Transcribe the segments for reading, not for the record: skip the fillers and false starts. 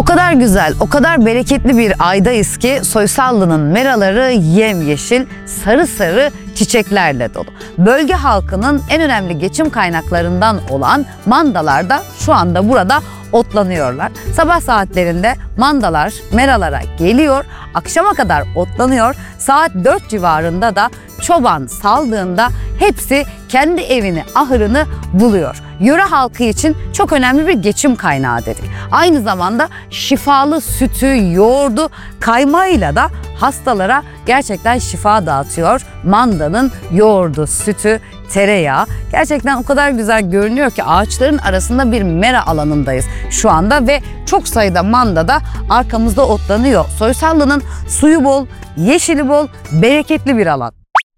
kadar güzel, o kadar bereketli bir aydayız ki Soysallı'nın meraları yemyeşil, sarı sarı çiçeklerle dolu. Bölge halkının en önemli geçim kaynaklarından olan mandalar da şu anda burada otlanıyorlar. Sabah saatlerinde mandalar meralara geliyor, akşama kadar otlanıyor. Saat 4 civarında da çoban saldığında hepsi kendi evini, ahırını buluyor. Yöre halkı için çok önemli bir geçim kaynağı dedik. Aynı zamanda şifalı sütü, yoğurdu, kaymağıyla da hastalara gerçekten şifa dağıtıyor. Mandanın yoğurdu, sütü, tereyağı gerçekten o kadar güzel görünüyor ki ağaçların arasında bir mera alanındayız şu anda ve çok sayıda manda da arkamızda otlanıyor. Soysallı'nın suyu bol, yeşili bol, bereketli bir alan.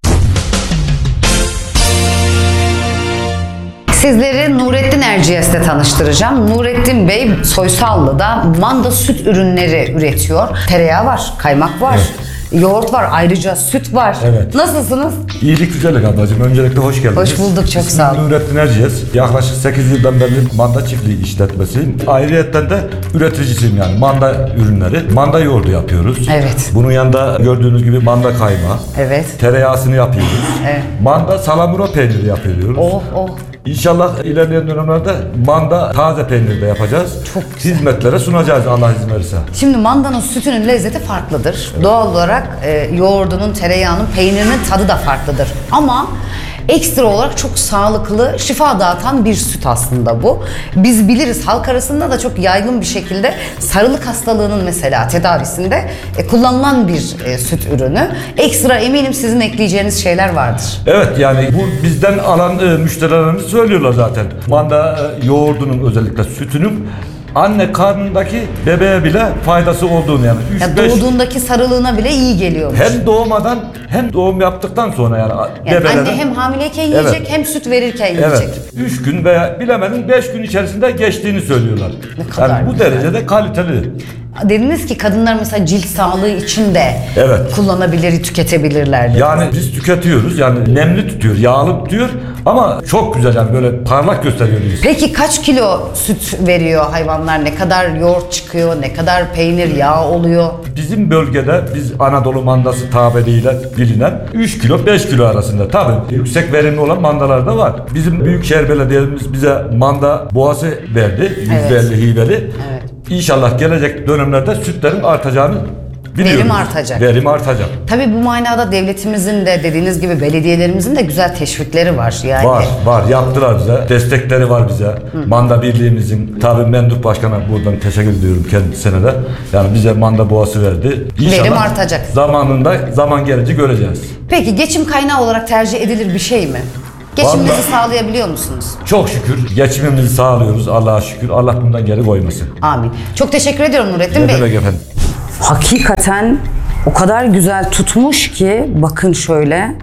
Sizleri Nurettin Erciyes'le tanıştıracağım. Nurettin Bey Soysallı'da manda süt ürünleri üretiyor. Tereyağı var, kaymak var. Evet. Yoğurt var, ayrıca süt var. Evet. Nasılsınız? İyilik güzellik ablacığım. Öncelikle hoş geldiniz. Hoş bulduk, çok sağ olun. Nurettin Erciyes. Yaklaşık 8 yıldan beri manda çiftliği işletmesiyim. Ayrıyeten de üreticisiyim yani. Manda ürünleri. Manda yoğurdu yapıyoruz. Evet. Bunun yanında gördüğünüz gibi manda kaymağı. Evet. Tereyağısını yapıyoruz. Evet. Manda salamura peyniri yapıyoruz. Oh oh. İnşallah ilerleyen dönemlerde manda taze peyniri de yapacağız. Çok güzel. Hizmetlere sunacağız Allah izin verirse. Şimdi mandanın sütünün lezzeti farklıdır. Evet. Doğal olarak yoğurdunun, tereyağının, peynirinin tadı da farklıdır. Ama ekstra olarak çok sağlıklı, şifa dağıtan bir süt aslında bu. Biz biliriz, halk arasında da çok yaygın bir şekilde sarılık hastalığının mesela tedavisinde kullanılan bir süt ürünü. Ekstra eminim sizin ekleyeceğiniz şeyler vardır. Evet, yani bu bizden alan müşterilerimiz söylüyorlar zaten. Manda yoğurdunun, özellikle sütünün anne karnındaki bebeğe bile faydası olduğunu yani. Doğduğundaki sarılığına bile iyi geliyormuş. Hem doğmadan hem doğum yaptıktan sonra yani bebelerden. Anne hem hamileyken yiyecek, evet, hem süt verirken yiyecek. Evet. 3 gün veya bilemedin 5 gün içerisinde geçtiğini söylüyorlar. Ne kadar yani bu güzel. derecede kaliteli. Dediniz ki kadınlar mesela cilt sağlığı için de evet, kullanabilir, tüketebilirler dediniz. Yani biz tüketiyoruz, yani nemli tutuyor, yağlı tutuyor ama çok güzel, yani böyle parlak gösteriyor biz. Peki kaç kilo süt veriyor hayvanlar? Ne kadar yoğurt çıkıyor? Ne kadar peynir, yağ oluyor? Bizim bölgede, biz Anadolu mandası tabiriyle bilinen 3 kilo 5 kilo arasında. Tabii yüksek verimli olan mandalar da var. Bizim Büyükşehir Belediye'miz bize manda boğası verdi. %50 evet, hibeli. Evet. İnşallah gelecek dönemlerde sütlerin artacağını biliyoruz. Verim artacak. Verim artacak. Tabii bu manada devletimizin de dediğiniz gibi belediyelerimizin de güzel teşvikleri var yani. Var. Yaptılar bize. Destekleri var bize. Hı. Manda Birliğimizin tabii Mendup Başkan'a buradan teşekkür ediyorum kendisine de. Yani bize manda boğası verdi. İnşallah verim artacak. Zaman gelince göreceğiz. Peki geçim kaynağı olarak tercih edilir bir şey mi? Geçiminizi vallahi sağlayabiliyor musunuz? Çok şükür geçimimizi sağlıyoruz, Allah'a şükür. Allah bundan geri koymasın. Amin. Çok teşekkür ediyorum Nurettin Bey. Ne demek efendim? Hakikaten o kadar güzel tutmuş ki bakın şöyle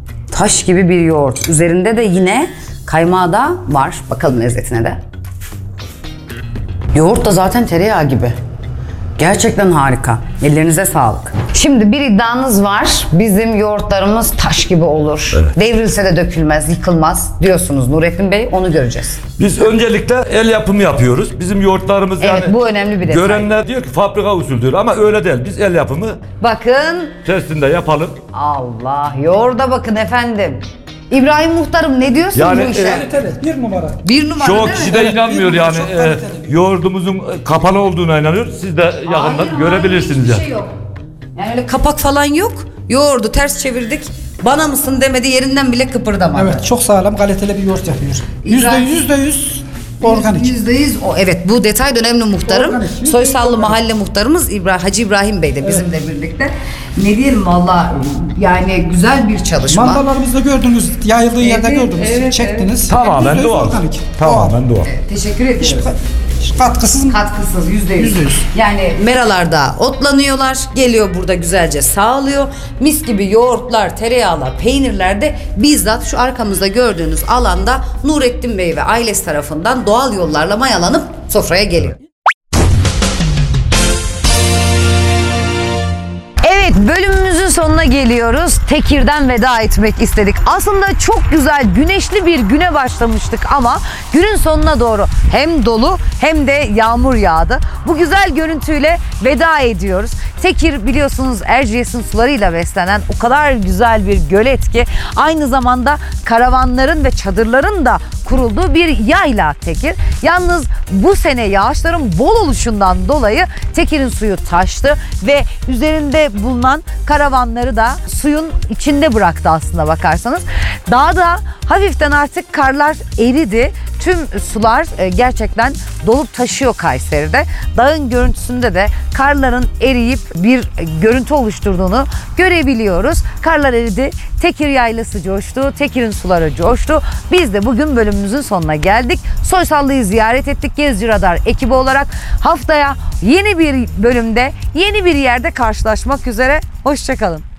taş gibi bir yoğurt. Üzerinde de yine kaymağı da var. Bakalım lezzetine de. Yoğurt da zaten tereyağı gibi. Gerçekten harika. Ellerinize sağlık. Şimdi bir iddianız var. Bizim yoğurtlarımız taş gibi olur. Evet. Devrilse de dökülmez, yıkılmaz diyorsunuz Nurettin Bey. Onu göreceğiz. Biz öncelikle el yapımı yapıyoruz. Bizim yoğurtlarımız evet, yani bu önemli bir detay. Görenler diyor ki fabrika usulü diyor ama öyle değil. Biz el yapımı. Bakın. Testinde yapalım. Allah, yoğurda bakın efendim. İbrahim Muhtarım ne diyorsun yani, bu işe? Kaliteli, 1 numara. 1 numara çoğu değil kişi mi? de inanmıyor yani yoğurdumuzun kapalı olduğuna inanıyor. Siz de yakından görebilirsiniz ya. Şey yok. Yani öyle kapak falan yok. Yoğurdu ters çevirdik. Bana mısın demedi, yerinden bile kıpırdamadı. Evet, çok sağlam, kaliteli bir yoğurt yapıyor. %100 organik. %100 o. Evet, bu detay da önemli muhtarım. Organik, Soysallı mahalle muhtarımız Hacı İbrahim Bey de bizimle birlikte. Ne diyelim valla, yani güzel bir çalışma. Mandalarımızda gördünüz, yayıldığı yerde gördünüz, çektiniz. Tamamen doğal. Organik. Tamamen doğal. Teşekkür ederim. Katkısız mı? Katkısız, %100. Yani meralarda otlanıyorlar, geliyor burada güzelce sağlıyor. Mis gibi yoğurtlar, tereyağlar, peynirler de bizzat şu arkamızda gördüğünüz alanda Nurettin Bey ve ailesi tarafından doğal yollarla mayalanıp sofraya geliyor. Evet, bölümümüzün sonuna sonuna geliyoruz. Tekir'den veda etmek istedik. Aslında çok güzel güneşli bir güne başlamıştık ama günün sonuna doğru hem dolu hem de yağmur yağdı. Bu güzel görüntüyle veda ediyoruz. Tekir biliyorsunuz Erciyes'in sularıyla beslenen o kadar güzel bir gölet ki aynı zamanda karavanların ve çadırların da kurulduğu bir yayla Tekir. Yalnız bu sene yağışların bol oluşundan dolayı Tekir'in suyu taştı ve üzerinde bulunan karavanları da suyun içinde bıraktı aslında bakarsanız. Dağda hafiften artık karlar eridi. Tüm sular gerçekten dolup taşıyor Kayseri'de. Dağın görüntüsünde de karların eriyip bir görüntü oluşturduğunu görebiliyoruz. Karlar eridi, Tekir yaylası coştu, Tekir'in suları coştu. Biz de bugün bölümümüzün sonuna geldik. Soysallı'yı ziyaret ettik Gezci Radar ekibi olarak. Haftaya yeni bir bölümde, yeni bir yerde karşılaşmak üzere. Hoşça kalın.